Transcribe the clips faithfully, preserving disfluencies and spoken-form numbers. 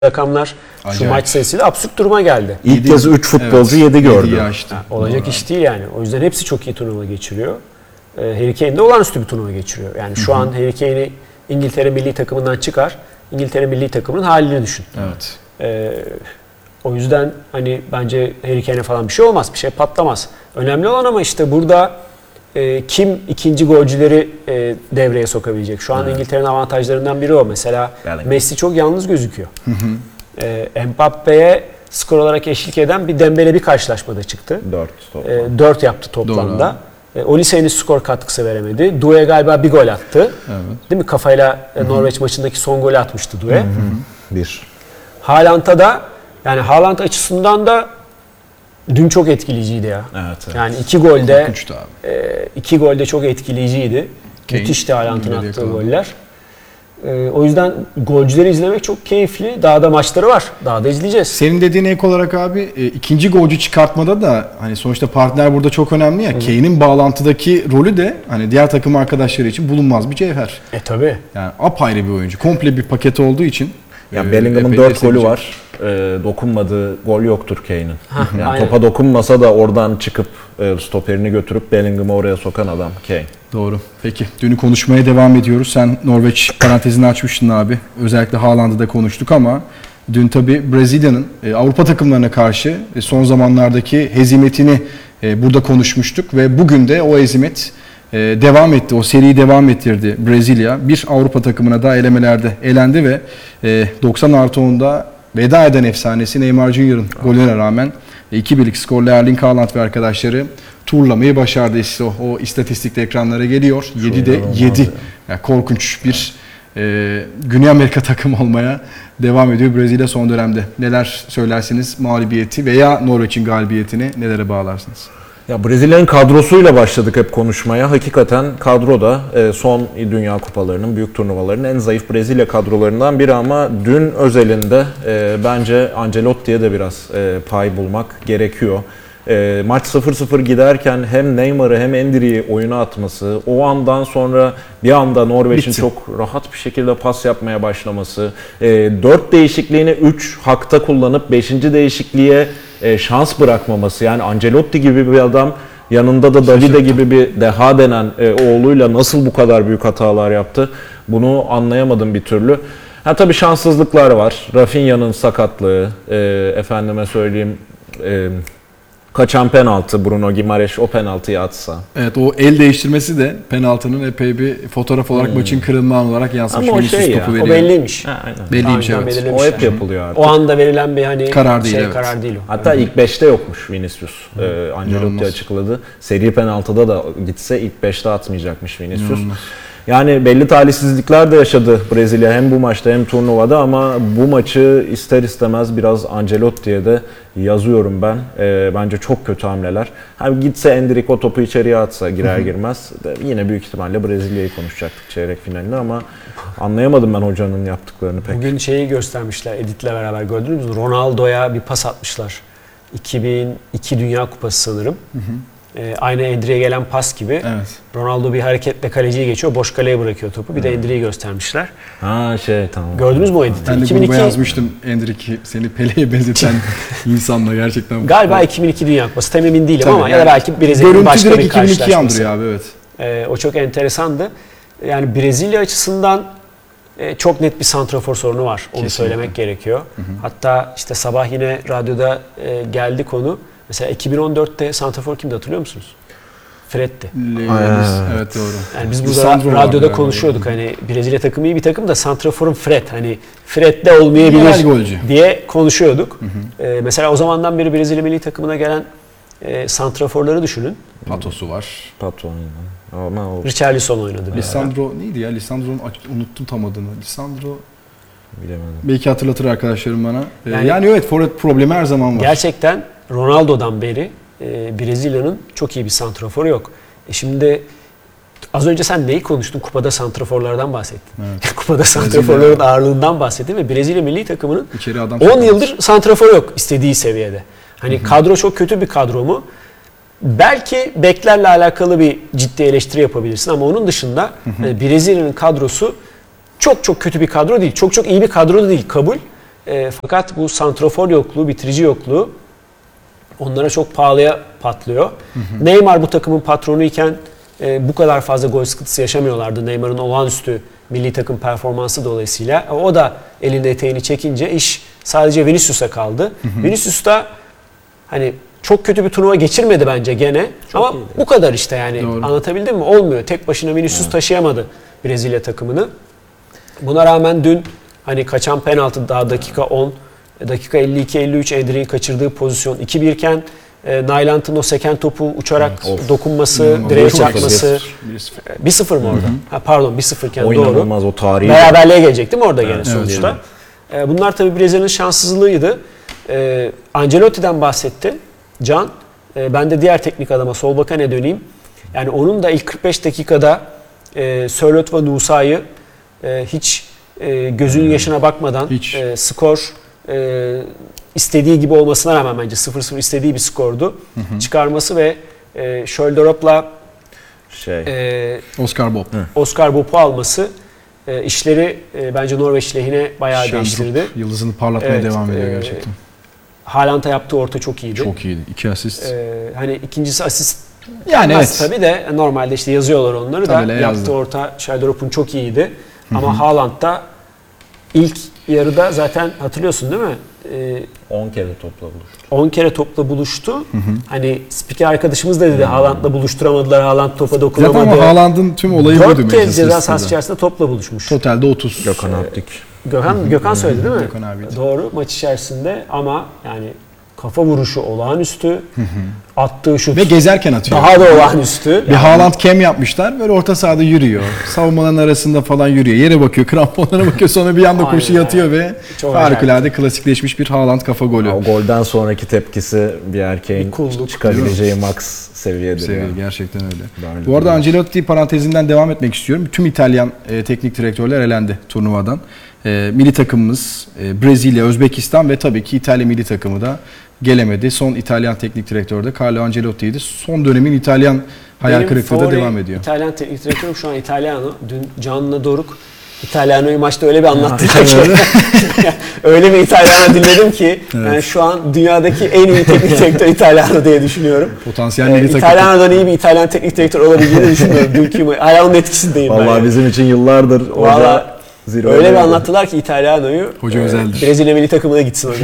rakamlar Acayip. Şu maç sayısıyla absürt duruma geldi. İlk kez üç futbolcu yedi evet, gördü. Ha, olacak Doğru. iş değil yani. O yüzden hepsi çok iyi turnuva geçiriyor. Ee, Harry Kane de olağanüstü bir turnuva geçiriyor. Yani şu Hı-hı. an Harry Kane'i İngiltere milli takımından çıkar. İngiltere milli takımının halini düşün. Evet. Ee, o yüzden hani bence Harry Kane'e falan bir şey olmaz. Bir şey patlamaz. Önemli olan ama işte burada e, kim ikinci golcüleri e, devreye sokabilecek? Şu an evet. İngiltere'nin avantajlarından biri o. Mesela yani. Messi çok yalnız gözüküyor. Hı hı. E, Mbappe'ye skor olarak eşlik eden bir Dembele bir karşılaşmada çıktı. dört E, dört yaptı toplamda. E, Olise henüz skor katkısı veremedi. Doué galiba bir gol attı. Evet. Değil mi? Kafayla e, Norveç Hı-hı. maçındaki son golü atmıştı Doué. Hı-hı. Bir. Haaland'a da yani Haaland açısından da dün çok etkileyiciydi ya. Evet, evet. Yani iki golde e, iki golde çok etkileyiciydi. Kane, Müthişti Haaland'ın attığı yakaladı. goller. E, o yüzden golcüleri izlemek çok keyifli. Daha da maçları var. Daha da izleyeceğiz. Senin dediğin ek olarak abi e, ikinci golcü çıkartmada da hani sonuçta partner burada çok önemli ya. Kane'in bağlantıdaki rolü de hani diğer takım arkadaşları için bulunmaz bir cevher. E tabi. Yani apayrı bir oyuncu. Komple bir paket olduğu için. Yani e, Bellingham'ın dört golü var. E, dokunmadığı gol yoktur Kane'in. Yani aynen. Topa dokunmasa da oradan çıkıp e, stoperini götürüp Bellingham'ı oraya sokan adam Kane. Doğru. Peki. Dünü konuşmaya devam ediyoruz. Sen Norveç parantezini açmıştın abi. Özellikle Haaland'ı da konuştuk ama dün tabii Brezilya'nın e, Avrupa takımlarına karşı e, son zamanlardaki hezimetini e, burada konuşmuştuk ve bugün de o hezimet e, devam etti. O seriyi devam ettirdi Brezilya. Bir Avrupa takımına da elemelerde elendi ve e, doksan artı onda veda eden efsanesi Neymar Junior'ın golüne rağmen iki birlik skorla Erling Haaland ve arkadaşları turlamayı başardı. İşte o, o istatistikte ekranlara geliyor. yedide yedi. Yani korkunç bir e, Güney Amerika takım olmaya devam ediyor Brezilya son dönemde. Neler söylersiniz mağlubiyeti veya Norveç'in galibiyetini nelere bağlarsınız? Ya Brezilya'nın kadrosuyla başladık hep konuşmaya. Hakikaten kadro da son Dünya Kupalarının, büyük turnuvaların en zayıf Brezilya kadrolarından biri ama dün özelinde bence Ancelotti'ye de biraz pay bulmak gerekiyor. E, maç sıfır sıfır giderken hem Neymar'ı hem Endrick'i oyuna atması, o andan sonra bir anda Norveç'in çok rahat bir şekilde pas yapmaya başlaması, e, dört değişikliğini üç hakta kullanıp beşinci değişikliğe e, şans bırakmaması, yani Ancelotti gibi bir adam yanında da Davide gibi bir deha denen e, oğluyla nasıl bu kadar büyük hatalar yaptı, bunu anlayamadım bir türlü. Ha tabii şanssızlıklar var. Rafinha'nın sakatlığı, e, efendime söyleyeyim, e, kaçan penaltı, Bruno Guimaraes o penaltıyı atsa. Evet, o el değiştirmesi de penaltının epey bir fotoğraf olarak hmm. maçın kırılma anı olarak yansımış. Ama o şey ya, o belliymiş. Ha, aynen. Belliymiş evet. O hep yapılıyor artık. O anda verilen bir hani karar değil, şey evet. karar değil o. Hatta ilk beşte yokmuş Vinicius. Hmm. Ee, Ancelotti açıkladı. Seri penaltıda da gitse ilk beşte atmayacakmış Vinicius. İnanılmaz. Yani belli talihsizlikler de yaşadı Brezilya hem bu maçta hem turnuvada ama bu maçı ister istemez biraz Ancelotti'ye de yazıyorum ben. E, bence çok kötü hamleler. Hem gitse Endrick o topu içeriye atsa girer girmez de yine büyük ihtimalle Brezilya'yı konuşacaktık çeyrek finalinde ama anlayamadım ben hocanın yaptıklarını pek. Bugün şeyi göstermişler Edit'le beraber, gördünüz mü? Ronaldo'ya bir pas atmışlar. iki bin iki Dünya Kupası sanırım. Hı hı. E, aynı Endrick'e gelen pas gibi. Evet. Ronaldo bir hareketle kaleciyi geçiyor, boş kaleye bırakıyor topu. Bir de Endrick'i göstermişler. Ha şey tamam. Gördünüz mü o editi? Ben de iki bin iki yazmıştım Endrick'i seni Pele'ye benzeten insanla gerçekten. Galiba iki bin iki Dünya Kupası, tam emin değilim. Tabii, ama yani, ya da belki Brezilya'nın başka bir karşılaşması. iki bin iki andırıyor abi, evet. E, o çok enteresandı. Yani Brezilya açısından e, çok net bir santrafor sorunu var. Onu Kesinlikle. söylemek gerekiyor. Hı hı. Hatta işte sabah yine radyoda e, geldi konu. Mesela iki bin on dörtte santrafor kimdi, hatırlıyor musunuz? Fred'ti. Evet doğru. Yani biz burada radyoda yani konuşuyorduk hani Brezilya takımı iyi bir takım da santraforun Fred, hani Fred de olmayabilir diye konuşuyorduk. Hı hı. Ee, mesela o zamandan beri Brezilya milli takımına gelen e, santraforları düşünün. Patosu var. Pato ama o Richarlison oynadı. Lisandro neydi ya? Lisandro'nun unuttum tam adını. Lisandro bilemedim. Belki hatırlatır arkadaşlarım bana. Yani, yani evet forvet problemi her zaman var. Gerçekten Ronaldo'dan beri e, Brezilya'nın çok iyi bir santraforu yok. E şimdi az önce sen neyi konuştun? Kupada santraforlardan bahsettin. Evet. Kupada santraforların ağırlığından bahsettin ve Brezilya milli takımının on yıldır santrafor yok istediği seviyede. Hani Hı-hı. kadro çok kötü bir kadro mu? Belki beklerle alakalı bir ciddi eleştiri yapabilirsin ama onun dışında e, Brezilya'nın kadrosu çok çok kötü bir kadro değil. Çok çok iyi bir kadro da değil, kabul. E, fakat bu santrafor yokluğu, bitirici yokluğu onlara çok pahalıya patlıyor. Hı hı. Neymar bu takımın patronuyken e, bu kadar fazla gol sıkıntısı yaşamıyorlardı. Neymar'ın olağanüstü milli takım performansı dolayısıyla. O da elinde eteğini çekince iş sadece Vinicius'a kaldı. Hı hı. Vinicius da hani çok kötü bir turnuva geçirmedi bence gene. Çok ama iyiydi. Bu kadar işte yani. Doğru. Anlatabildim mi? Olmuyor. Tek başına Vinicius evet. taşıyamadı Brezilya takımını. Buna rağmen dün hani kaçan penaltı daha dakika on, dakika elli iki elli üç Edri'nin kaçırdığı pozisyon iki bir iken e, Nailant'ın o seken topu uçarak evet. dokunması, hmm, direğe çarpması bir sıfır mı orada? Hı hı. Ha, pardon bir sıfır iken doğru. Oynanılmaz o tarihi. Beraberliğe gelecek değil mi orada gene evet, sonuçta? Evet. E, bunlar tabii Brezilya'nın şanssızlığıydı. E, Ancelotti'den bahsetti Can. E, ben de diğer teknik adama Solbakan'a döneyim. Yani onun da ilk kırk beş dakikada e, Sörloth ve Nusa'yı e, hiç e, gözünün hmm. yaşına bakmadan e, skor e, istediği gibi olmasına rağmen bence sıfır sıfır istediği bir skordu. Hı hı. Çıkarması ve e, Schölderop'la şey. e, Oscar Bob. Oscar Bob'u alması e, işleri e, bence Norveç lehine bayağı Şendrup değiştirdi. Yıldızını parlatmaya evet, devam ediyor gerçekten. E, Haaland'a yaptığı orta çok iyiydi. Çok iyiydi. İki asist. E, hani ikincisi asist yani evet. tabii de normalde işte yazıyorlar onları tabii da. Yaptığı orta Schölderop'un çok iyiydi. Hı-hı. Ama Haaland da ilk yarıda zaten hatırlıyorsun değil mi? on kere topla buluştu. on kere topla buluştu. Hı hı. Hani spiker arkadaşımız da dedi Haaland'la buluşturamadılar. Haaland topa dokunamadı. Zaten ama Haaland'ın tüm olayı buydu. dört kez ceza sahası içerisinde topla buluşmuş. Totalde otuz. Gökhan Abdik. Gökhan, hı hı. Gökhan söyledi değil mi? Gökhan abiydi. Doğru maç içerisinde ama yani kafa vuruşu olağanüstü. Hı hı. Attığı şut. Ve gezerken atıyor. Daha da olağanüstü. Bir yani. Haaland kem yapmışlar. Böyle orta sahada yürüyor. Savunmaların arasında falan yürüyor. Yere bakıyor, kramponlara bakıyor. Sonra bir anda koşu yatıyor ve çok harikulade acayip. Klasikleşmiş bir Haaland kafa golü. Ya, o golden sonraki tepkisi bir erkeğin bir kulluk, çıkabileceği max seviyedir. Seviye, yani. Gerçekten öyle. Ben Bu arada Ancelotti parantezinden devam etmek istiyorum. Tüm İtalyan e, teknik direktörler elendi turnuvadan. E, milli takımımız e, Brezilya, Özbekistan ve tabii ki İtalya milli takımı da gelemedi. Son İtalyan teknik direktör de Carlo Ancelotti'ydi. Son dönemin İtalyan hayal kırıklığı da devam ediyor. İtalyan teknik direktörüm şu an İtalyano. Dün Can'la Doruk İtalyano'yu maçta öyle bir anlattılar ki. Öyle bir İtalyano dinledim ki evet. Yani şu an dünyadaki en iyi teknik direktör İtalyano diye düşünüyorum. Potansiyel milli takım. İtalyano'dan iyi bir İtalyan teknik direktör olabileceğini düşünüyorum. Dünkü hala onun etkisindeyim. Vallahi ben bizim yani. için yıllardır orada öyle bir anlattılar ki İtalyano'yu. Hoca e, özeldir. Brezilya milli takımına gitsin hocam.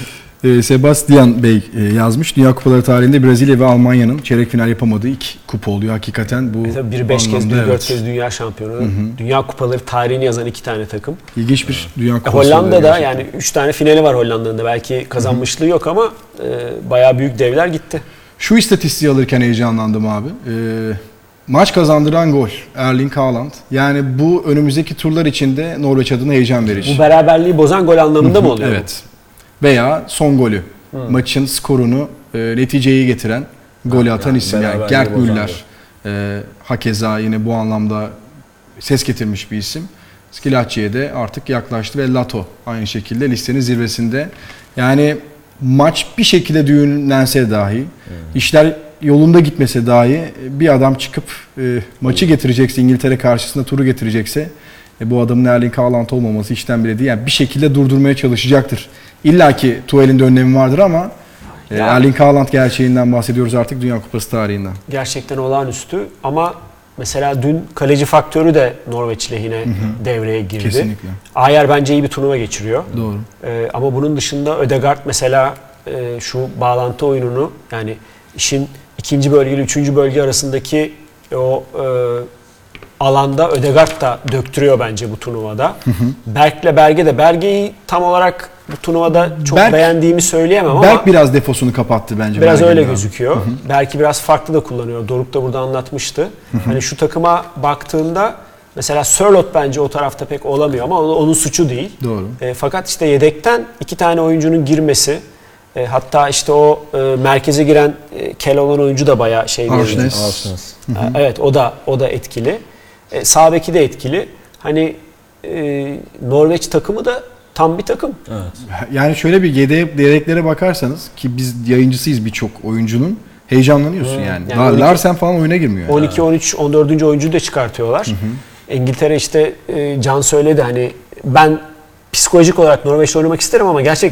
Sebastian Bey yazmış. Dünya Kupaları tarihinde Brezilya ve Almanya'nın çeyrek final yapamadığı ilk kupa oluyor. Hakikaten bu e bir beş kez, bir dört evet. kez dünya şampiyonu. Hı hı. Dünya Kupaları tarihini yazan iki tane takım. İlginç bir dünya kupası. Hollanda'da yani üç tane finali var Hollanda'nın da. Belki kazanmışlığı hı hı. yok ama e, bayağı büyük devler gitti. Şu istatistiği alırken heyecanlandım abi. E, maç kazandıran gol Erling Haaland. Yani bu önümüzdeki turlar içinde Norveç adına heyecan verici. Bu beraberliği bozan gol anlamında hı hı. mı oluyor? Evet. Veya son golü. Hmm. Maçın skorunu, e, neticeyi getiren golü atan yani, isim. Yani Gerd Müller. E, hakeza yine bu anlamda ses getirmiş bir isim. Skilacci'ye de artık yaklaştı ve Lato aynı şekilde listenin zirvesinde. Yani maç bir şekilde düğünlense dahi, hmm. işler yolunda gitmese dahi bir adam çıkıp e, maçı getirecekse, İngiltere karşısında turu getirecekse e, bu adamın Erling Haaland olmaması işten bile değil. Yani bir şekilde durdurmaya çalışacaktır. İlla ki Tuchel'in de önlemi vardır ama yani, Erling Haaland gerçeğinden bahsediyoruz artık Dünya Kupası tarihinden. Gerçekten olağanüstü ama mesela dün kaleci faktörü de Norveç lehine hı hı. devreye girdi. Kesinlikle. Ayer bence iyi bir turnuva geçiriyor. Doğru. Ee, ama bunun dışında Ødegaard mesela e, şu bağlantı oyununu yani işin ikinci bölge ile üçüncü bölge arasındaki o e, alanda Ødegaard da döktürüyor bence bu turnuvada. Hı hı. Berk'le Berge de Berge'yi tam olarak bu turnuvada çok Berk, beğendiğimi söyleyemem ama Berk biraz defosunu kapattı bence. Biraz Berk'in öyle abi. gözüküyor. Hı hı. Berk'i biraz farklı da kullanıyor. Doruk da burada anlatmıştı. Hı hı. Hani şu takıma baktığında mesela Sörloth bence o tarafta pek olamıyor ama onun suçu değil. Doğru. E, fakat işte yedekten iki tane oyuncunun girmesi e, hatta işte o e, merkeze giren e, kel olan oyuncu da bayağı şey değil. Evet o da o da etkili. E, sağ beki de etkili. Hani e, Norveç takımı da tam bir takım. Evet. Yani şöyle bir yedek, yedeklere bakarsanız ki biz yayıncısıyız birçok oyuncunun heyecanlanıyorsun hmm. yani. yani Larsen falan oyuna girmiyor. on iki, on üç, on dördüncü oyuncuyu da çıkartıyorlar. Hı hı. İngiltere işte e, Can söyledi hani ben psikolojik olarak Norveç'te oynamak isterim ama gerçekten